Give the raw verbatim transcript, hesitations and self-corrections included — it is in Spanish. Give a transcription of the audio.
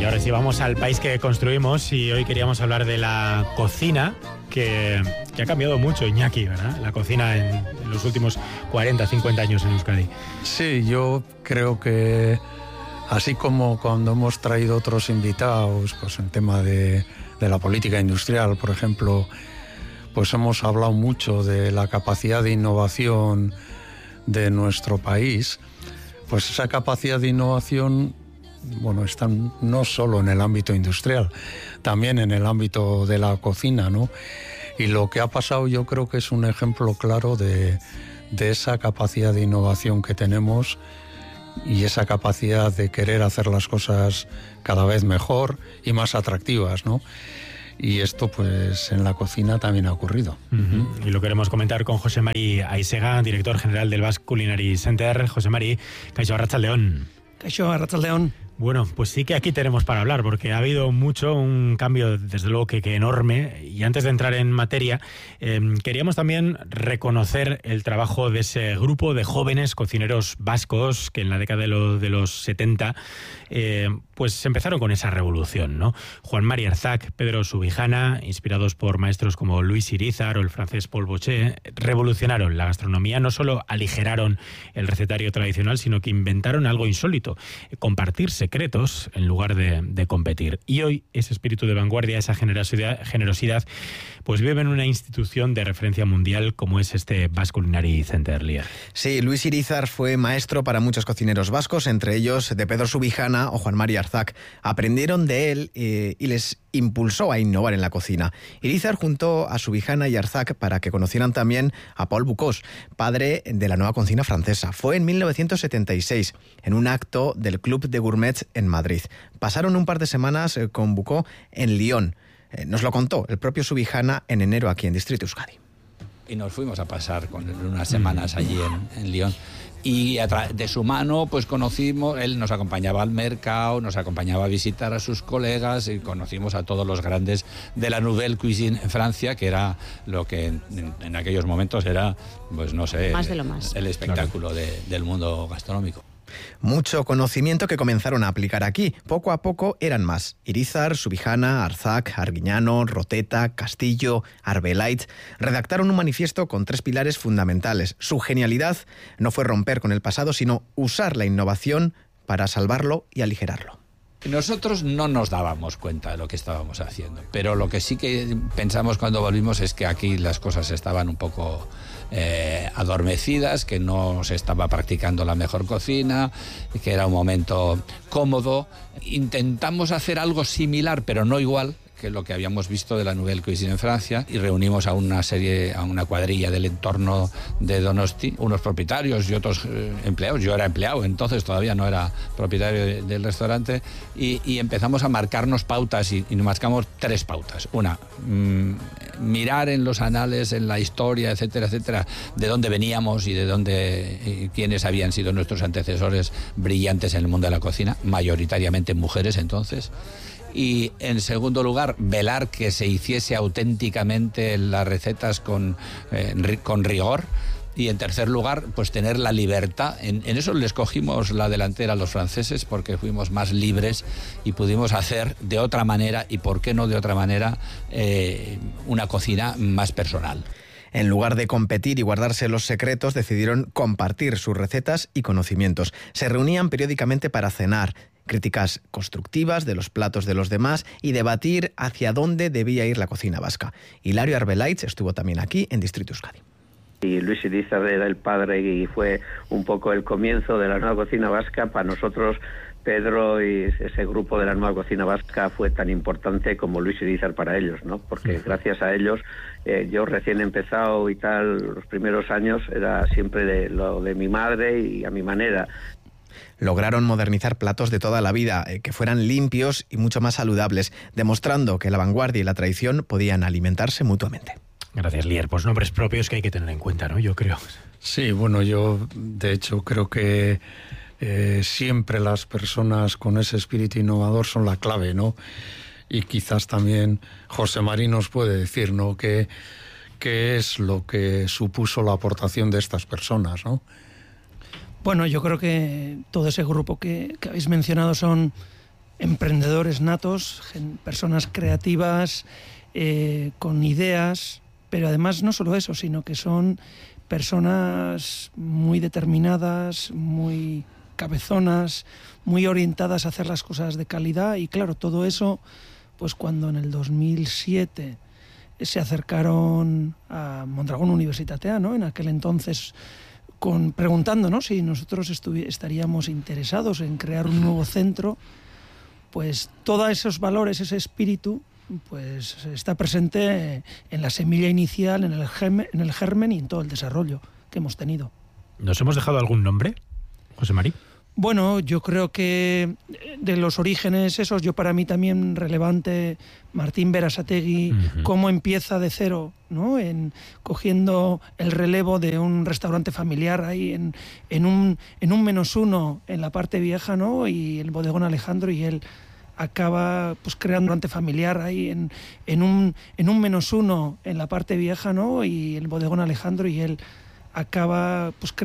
ahora sí, vamos al país que construimos y hoy queríamos hablar de la cocina, que, que ha cambiado mucho, Iñaki, ¿verdad? La cocina en, en los últimos cuarenta, cincuenta años en Euskadi. Sí, yo creo que así como cuando hemos traído otros invitados, pues en tema de, de la política industrial, por ejemplo, pues hemos hablado mucho de la capacidad de innovación de nuestro país. Pues esa capacidad de innovación, bueno, está no solo en el ámbito industrial, también en el ámbito de la cocina, ¿no? Y lo que ha pasado yo creo que es un ejemplo claro de, de esa capacidad de innovación que tenemos y esa capacidad de querer hacer las cosas cada vez mejor y más atractivas, ¿no? Y esto, pues, en la cocina también ha ocurrido. Uh-huh. Y lo queremos comentar con José Mari Aisega, director general del Basque Culinary Center. José Mari, Kaixo, Arratsaldeon. Kaixo, Arratsaldeon. Bueno, pues sí que aquí tenemos para hablar, porque ha habido mucho, un cambio desde luego que, que enorme. Y antes de entrar en materia, eh, queríamos también reconocer el trabajo de ese grupo de jóvenes cocineros vascos que en la década de, lo, de los setenta eh, pues empezaron con esa revolución, ¿no? Juan Mari Arzac, Pedro Subijana, inspirados por maestros como Luis Irízar o el francés Paul Bochet, revolucionaron la gastronomía. No solo aligeraron el recetario tradicional, sino que inventaron algo insólito, compartirse secretos en lugar de, de competir. Y hoy ese espíritu de vanguardia, esa generosidad, generosidad, pues vive en una institución de referencia mundial como es este Basque Culinary Center, Lier. Sí, Luis Irízar fue maestro para muchos cocineros vascos, entre ellos de Pedro Subijana o Juan Mari Arzac. Aprendieron de él eh, y les impulsó a innovar en la cocina. Irízar juntó a Subijana y Arzac para que conocieran también a Paul Bocuse, padre de la nueva cocina francesa. Fue en mil novecientos setenta y seis, en un acto del Club de Gourmets en Madrid. Pasaron un par de semanas con Bocuse en Lyon. Eh, nos lo contó el propio Subijana en enero aquí en Distrito Euskadi. Y nos fuimos a pasar con unas semanas allí en, en Lyon. Y a tra- de su mano, pues conocimos, él nos acompañaba al mercado, nos acompañaba a visitar a sus colegas y conocimos a todos los grandes de la Nouvelle Cuisine en Francia, que era lo que en, en aquellos momentos era, pues no sé, más de lo más. el espectáculo claro. de, del mundo gastronómico. Mucho conocimiento que comenzaron a aplicar aquí. Poco a poco eran más. Irízar, Subijana, Arzac, Arguiñano, Roteta, Castillo, Arbelait redactaron un manifiesto con tres pilares fundamentales. Su genialidad no fue romper con el pasado, sino usar la innovación para salvarlo y aligerarlo. Nosotros no nos dábamos cuenta de lo que estábamos haciendo, pero lo que sí que pensamos cuando volvimos es que aquí las cosas estaban un poco eh, adormecidas, que no se estaba practicando la mejor cocina, que era un momento cómodo. Intentamos hacer algo similar, pero no igual, que lo que habíamos visto de la Nouvelle Cuisine en Francia, y reunimos a una serie, a una cuadrilla del entorno de Donosti, unos propietarios y otros eh, empleados. Yo era empleado, entonces todavía no era propietario de, del restaurante, y, y empezamos a marcarnos pautas y, y nos marcamos tres pautas. Una, mmm, mirar en los anales, en la historia, etcétera, etcétera, de dónde veníamos y de dónde, y quiénes habían sido nuestros antecesores brillantes en el mundo de la cocina, mayoritariamente mujeres entonces. Y en segundo lugar, velar que se hiciese auténticamente las recetas con, eh, con rigor. Y en tercer lugar, pues tener la libertad. En, en eso les cogimos la delantera a los franceses porque fuimos más libres y pudimos hacer de otra manera, y por qué no de otra manera, eh, una cocina más personal. En lugar de competir y guardarse los secretos, decidieron compartir sus recetas y conocimientos. Se reunían periódicamente para cenar, críticas constructivas de los platos de los demás y debatir hacia dónde debía ir la cocina vasca. Hilario Arbelait estuvo también aquí en Distrito Euskadi. Y Luis Irízar era el padre y fue un poco el comienzo de la nueva cocina vasca. Para nosotros, Pedro y ese grupo de la nueva cocina vasca fue tan importante como Luis Irízar para ellos, ¿no? Porque gracias a ellos, eh, yo recién empezado y tal, los primeros años era siempre de lo de mi madre y a mi manera. Lograron modernizar platos de toda la vida, eh, que fueran limpios y mucho más saludables, demostrando que la vanguardia y la tradición podían alimentarse mutuamente. Gracias, Lier. Pues nombres propios que hay que tener en cuenta, ¿no? Yo creo. Sí, bueno, yo de hecho creo que eh, siempre las personas con ese espíritu innovador son la clave, ¿no? Y quizás también José Mari nos puede decir, ¿no?, qué, qué es lo que supuso la aportación de estas personas, ¿no? Bueno, yo creo que todo ese grupo que, que habéis mencionado son emprendedores natos, personas creativas, eh, con ideas, pero además no solo eso, sino que son personas muy determinadas, muy cabezonas, muy orientadas a hacer las cosas de calidad. Y claro, todo eso, pues cuando en el dos mil siete se acercaron a Mondragón Universitatea, ¿no? En aquel entonces, con, preguntándonos si nosotros estaríamos interesados en crear un nuevo centro, pues todos esos valores, ese espíritu, pues está presente en la semilla inicial, en el germen, en el germen y en todo el desarrollo que hemos tenido. ¿Nos hemos dejado algún nombre, José Mari? Bueno, yo creo que de los orígenes esos, yo para mí también relevante Martín Berasategui, uh-huh. cómo empieza de cero, ¿no? En cogiendo el relevo de un restaurante familiar ahí en, en un en un menos uno en la parte vieja, ¿no? Y el bodegón Alejandro, y él acaba pues creando un restaurante familiar ahí en, en un en un menos uno en la parte vieja, ¿no? Y el bodegón Alejandro, y él acaba pues